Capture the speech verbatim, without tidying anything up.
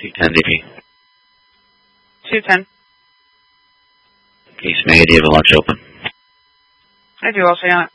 two ten D P. two ten. East May, do you have a lunch open? I do, I'll stay on it.